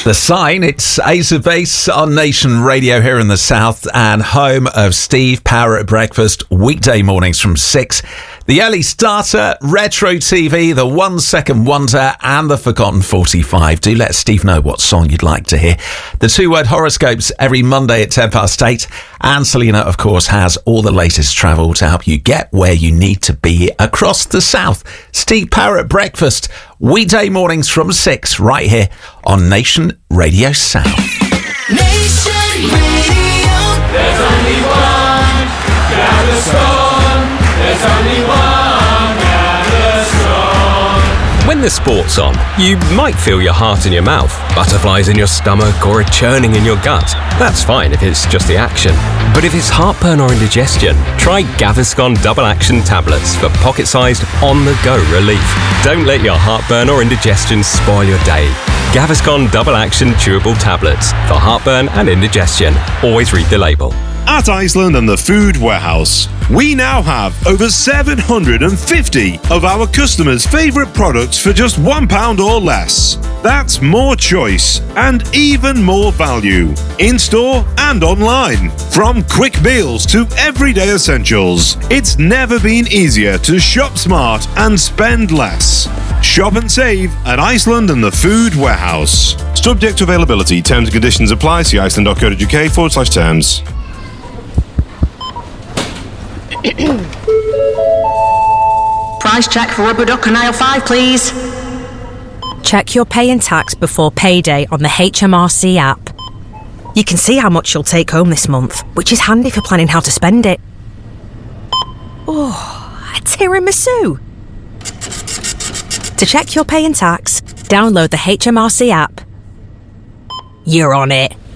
The Sign. It's Ace of Base on Nation Radio here in the South and home of Steve Power at Breakfast, weekday mornings from 6. The early starter, retro TV, the 1 second wonder and the forgotten 45. Do let Steve know what song you'd like to hear. The 2-word horoscopes every Monday at 8:10. And Selena, of course, has all the latest travel to help you get where you need to be across the South. Steve Power at Breakfast, weekday mornings from 6, right here on Nation Radio South. Nation Radio. There's only one Gaviscon. There's only one Gaviscon. When the sport's on, you might feel your heart in your mouth, butterflies in your stomach, or a churning in your gut. That's fine if it's just the action. But if it's heartburn or indigestion, try Gaviscon Double Action Tablets for pocket-sized, on-the-go relief. Don't let your heartburn or indigestion spoil your day. Gaviscon Double Action Chewable Tablets for heartburn and indigestion. Always read the label. At Iceland and the Food Warehouse, we now have over 750 of our customers' favourite products for just £1 or less. That's more choice and even more value, in-store and online. From quick meals to everyday essentials, it's never been easier to shop smart and spend less. Shop and save at Iceland and the Food Warehouse. Subject to availability, terms and conditions apply. See iceland.co.uk/terms. Price check for rubber duck on aisle 5, please. Check your pay and tax before payday on the HMRC app. You can see how much you'll take home this month, which is handy for planning how to spend it. Oh, a tiramisu. To check your pay and tax, download the HMRC app. You're on it.